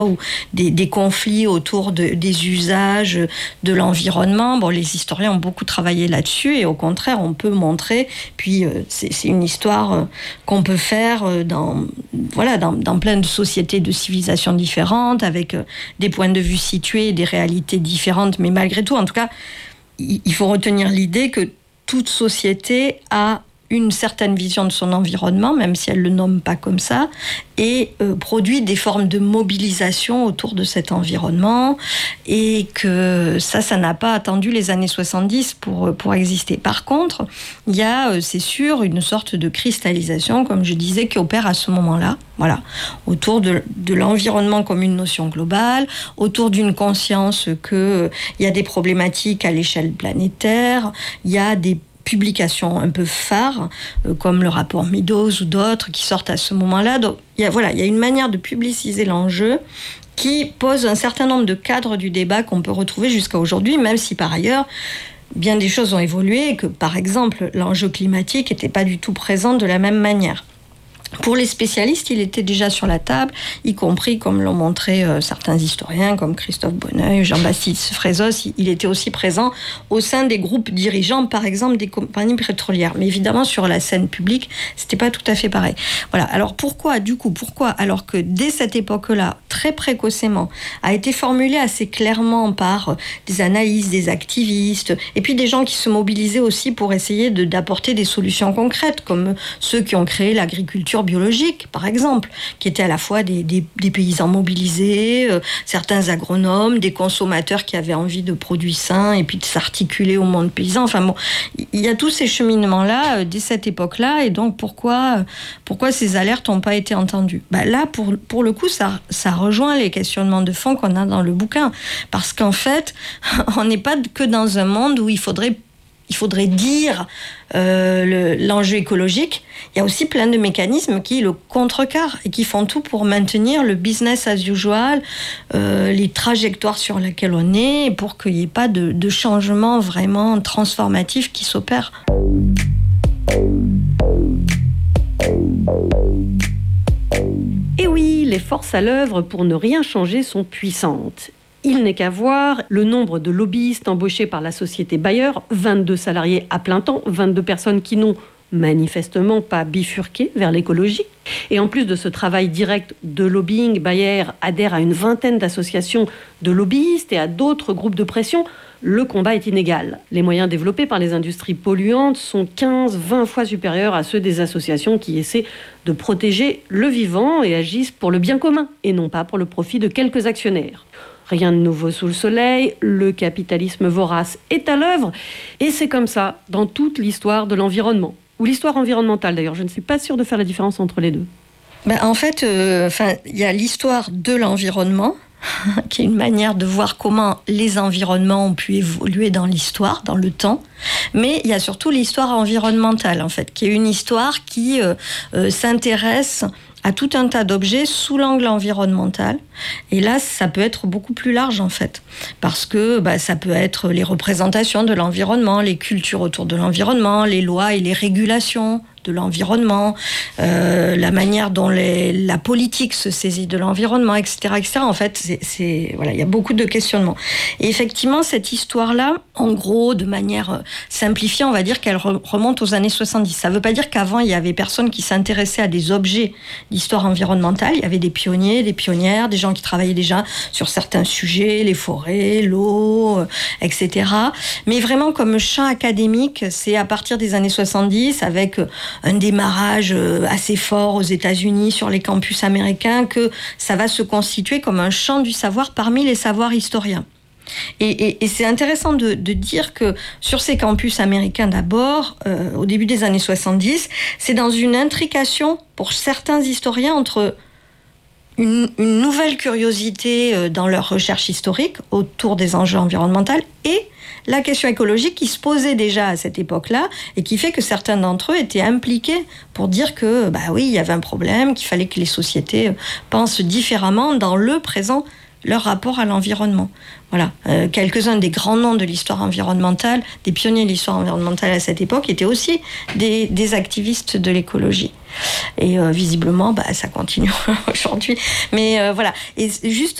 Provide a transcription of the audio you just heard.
ou des conflits autour des usages de l'environnement. Bon, les historiens ont beaucoup travaillé là-dessus et au contraire, on peut montrer, puis c'est une histoire qu'on peut faire dans plein de sociétés, de civilisations différentes, avec des points de vue situés, des réalités différentes, mais malgré tout, en tout cas, il faut retenir l'idée que toute société a une certaine vision de son environnement, même si elle ne le nomme pas comme ça, et produit des formes de mobilisation autour de cet environnement, et que ça n'a pas attendu les années 70 pour exister. Par contre, il y a, c'est sûr, une sorte de cristallisation, comme je disais, qui opère à ce moment-là, voilà, autour de l'environnement comme une notion globale, autour d'une conscience qu'il y a des problématiques à l'échelle planétaire, il y a des publications un peu phares, comme le rapport Meadows ou d'autres qui sortent à ce moment-là. Donc, il y a une manière de publiciser l'enjeu qui pose un certain nombre de cadres du débat qu'on peut retrouver jusqu'à aujourd'hui, même si par ailleurs, bien des choses ont évolué et que, par exemple, l'enjeu climatique n'était pas du tout présent de la même manière. Pour les spécialistes, il était déjà sur la table, y compris, comme l'ont montré certains historiens, comme Christophe Bonneuil, Jean-Baptiste Frézos, il était aussi présent au sein des groupes dirigeants, par exemple, des compagnies pétrolières. Mais évidemment, sur la scène publique, c'était pas tout à fait pareil. Voilà. Alors pourquoi, alors que dès cette époque-là, très précocement, a été formulé assez clairement par des analystes, des activistes, et puis des gens qui se mobilisaient aussi pour essayer d'apporter des solutions concrètes, comme ceux qui ont créé l'agriculture biologique, par exemple, qui étaient à la fois des paysans mobilisés, certains agronomes, des consommateurs qui avaient envie de produits sains et puis de s'articuler au monde paysan. Enfin bon, il y a tous ces cheminements-là dès cette époque-là, et donc pourquoi ces alertes n'ont pas été entendues ? Là, pour le coup, ça rejoint les questionnements de fond qu'on a dans le bouquin, parce qu'en fait, on n'est pas que dans un monde où il faudrait dire l'enjeu écologique. Il y a aussi plein de mécanismes qui le contrecarrent et qui font tout pour maintenir le business as usual, les trajectoires sur lesquelles on est, pour qu'il n'y ait pas de changement vraiment transformatif qui s'opère. Et oui, les forces à l'œuvre pour ne rien changer sont puissantes. Il n'est qu'à voir le nombre de lobbyistes embauchés par la société Bayer, 22 salariés à plein temps, 22 personnes qui n'ont manifestement pas bifurqué vers l'écologie. Et en plus de ce travail direct de lobbying, Bayer adhère à une vingtaine d'associations de lobbyistes et à d'autres groupes de pression. Le combat est inégal. Les moyens développés par les industries polluantes sont 15-20 fois supérieurs à ceux des associations qui essaient de protéger le vivant et agissent pour le bien commun et non pas pour le profit de quelques actionnaires. Rien de nouveau sous le soleil, le capitalisme vorace est à l'œuvre, et c'est comme ça dans toute l'histoire de l'environnement, ou l'histoire environnementale d'ailleurs. Je ne suis pas sûre de faire la différence entre les deux. En fait, il y a l'histoire de l'environnement, qui est une manière de voir comment les environnements ont pu évoluer dans l'histoire, dans le temps. Mais il y a surtout l'histoire environnementale, en fait, qui est une histoire qui s'intéresse à tout un tas d'objets sous l'angle environnemental. Et là, ça peut être beaucoup plus large, en fait. Parce que ça peut être les représentations de l'environnement, les cultures autour de l'environnement, les lois et les régulations de l'environnement, la manière dont la politique se saisit de l'environnement, etc., etc. En fait, il y a beaucoup de questionnements. Et effectivement, cette histoire-là, en gros, de manière simplifiée, on va dire qu'elle remonte aux années 70. Ça ne veut pas dire qu'avant, il y avait personne qui s'intéressait à des objets d'histoire environnementale. Il y avait des pionniers, des pionnières, des gens qui travaillaient déjà sur certains sujets, les forêts, l'eau, etc. Mais vraiment, comme champ académique, c'est à partir des années 70, avec un démarrage assez fort aux États-Unis sur les campus américains, que ça va se constituer comme un champ du savoir parmi les savoirs historiens. Et c'est intéressant de dire que sur ces campus américains d'abord, au début des années 70, c'est dans une intrication pour certains historiens entre une nouvelle curiosité dans leur recherche historique autour des enjeux environnementaux et la question écologique qui se posait déjà à cette époque-là et qui fait que certains d'entre eux étaient impliqués pour dire que, oui, il y avait un problème, qu'il fallait que les sociétés pensent différemment dans le présent leur rapport à l'environnement. Voilà. Quelques-uns des grands noms de l'histoire environnementale, des pionniers de l'histoire environnementale à cette époque, étaient aussi des activistes de l'écologie. Et visiblement, ça continue aujourd'hui. Mais voilà. Et juste